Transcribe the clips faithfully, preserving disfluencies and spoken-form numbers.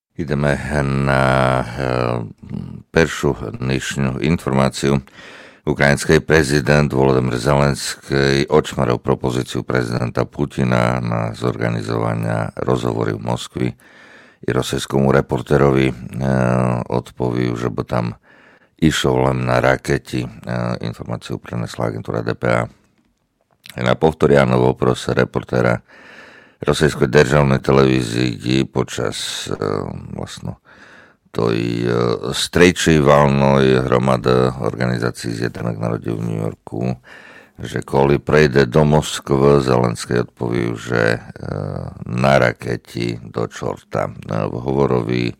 Ideme na peršu dnešnú informáciu. Ukrajinský prezident Volodymyr Zelenský očmaril propozíciu prezidenta Putina na zorganizovania rozhovory v Moskvi i rosijskému reportérovi odpovíjú, že by tam išiel len na raketi. Informáciu prenesla agentúra dé pé á. Na povtorianovo prose reportéra Rosijskej državnej televízii počas e, vlastno toj e, strejčej valnej hromady organizácií Zjednotených národov v New Yorku, že koli prejde do Moskvy, Zelenský odpoví, že e, na raketi do čorta. V hovorovi, e,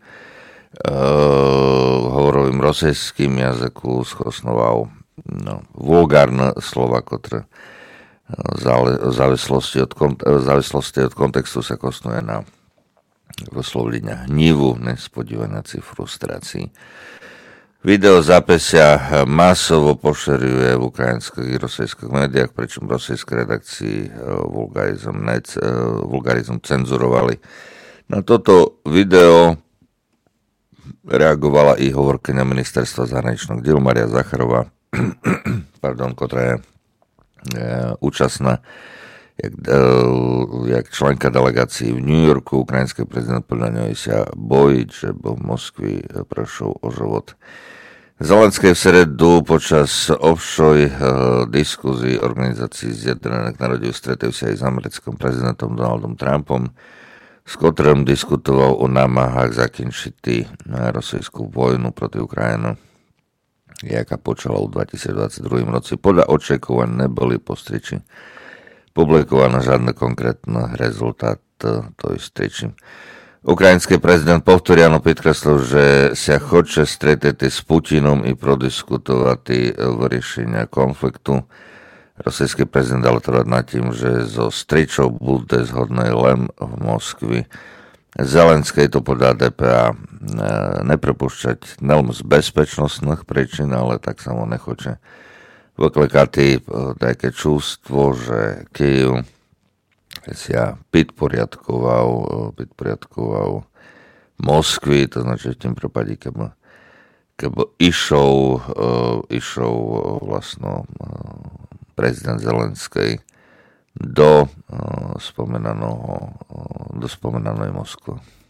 v hovorovým rosijským jazyku schosnoval no, vulgárne slova, ktoré v závislosti od, kont- v závislosti od kontextu sa kosnuje na vyslovlenia hnivu, nespodívanáci frustrácii. Video zápesia masovo pošeruje v ukrajinských i rosijských médiách, pričom rosijské redakcii vulgarizm, nec, vulgarizm cenzurovali. Na toto video reagovala i hovorkyňa ministerstva zahraničných diel Maria Zacharová, pardon, ktorá je účastná jak, jak členka delegácií v New Yorku. Ukrajinský prezident podľa ňoj sa bojí, že bo v Moskvi prošol o život. Zelenský v sredu počas offshore uh, diskuzí organizácií Zjednotených národov stretol sa aj s americkým prezidentom Donaldom Trumpom, s ktorým diskutoval o námahách zakončiť rosijskú vojnu proti Ukrajinu, jaká počala v dvetisícdvadsaťdva roci. Podľa očakovaní neboli po striči publikované žiadne konkrétne rezultát tej striči. Ukrajinský prezident povtoriano podkreslil, že sa chce stretnúť s Putinom i prodiskutovať vyriešenia konfliktu. Rosijský prezident ale trvá nad tým, že zo stričou bude zhodné len v Moskvi. Zelenský to podľa dé pé á neprepúšťať nelom z bezpečnostných príčin, ale tak sa mu nechoče vyklikať také čústvo, že Kyjev sa podporiadkoval, podporiadkoval Moskvi, to znači v tým prípade, keby, keby išol, išol vlastno prezident Zelenský do spomenaného, do spomenanej Moskvy.